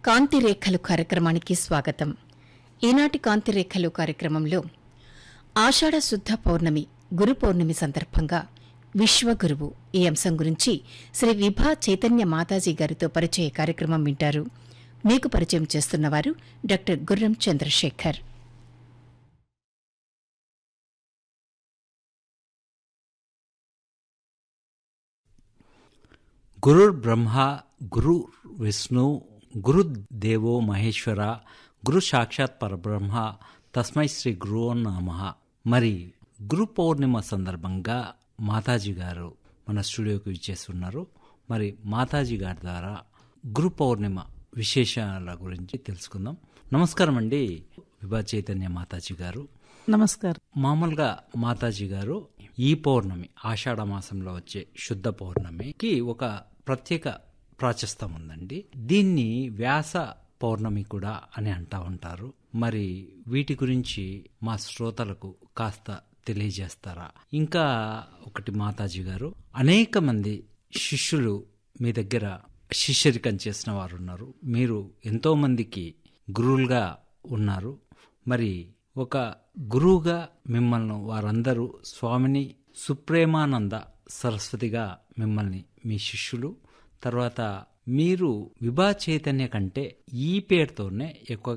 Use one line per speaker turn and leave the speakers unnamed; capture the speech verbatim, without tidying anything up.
కాంతిరేఖలు కార్యక్రమానికి స్వాగతం. ఈనాటి కాంతిరేఖలు కార్యక్రమంలో ఆషాఢ శుద్ధ పౌర్ణమి గురు పౌర్ణమి సందర్భంగా విశ్వగురువు ఈ అంశం గురించి శ్రీ విభా చైతన్య మాతాజీ గారితో పరిచయ కార్యక్రమం వింటారు. మీకు పరిచయం చేస్తున్నవారు డాక్టర్ గుర్రం చంద్రశేఖర్.
గురుర్ బ్రహ్మ గురు విష్ణు గురుదేవో మహేశ్వర గురు సాక్షాత్ పరబ్రహ్మ తస్మై శ్రీ గురో నమః. మరి గురు పౌర్ణిమ సందర్భంగా మాతాజీ గారు మన స్టూడియోకి విచ్చేస్తున్నారు. మరి మాతాజీ గారి ద్వారా గురు పౌర్ణిమ విశేషాల గురించి తెలుసుకుందాం. నమస్కారం అండి విభా చైతన్య మాతాజీ గారు.
నమస్కారం.
మామూలుగా మాతాజీ గారు ఈ పౌర్ణమి ఆషాఢ మాసంలో వచ్చే శుద్ధ పౌర్ణమికి ఒక ప్రత్యేక ప్రాశస్త్యం ఉందండి. దీన్ని వ్యాస పౌర్ణమి కూడా అని అంటా ఉంటారు. మరి వీటి గురించి మా శ్రోతలకు కాస్త తెలియజేస్తారా? ఇంకా ఒకటి మాతాజీ గారు, అనేక మంది శిష్యులు మీ దగ్గర శిష్యరికం చేసిన వారు ఉన్నారు. మీరు ఎంతో మందికి గురువులుగా ఉన్నారు. మరి ఒక గురువుగా మిమ్మల్ని వారందరూ స్వామిని సుప్రేమానంద సరస్వతిగా మిమ్మల్ని మీ శిష్యులు, తర్వాత మీరు విభా చైతన్య కంటే ఈ పేరుతోనే ఎక్కువ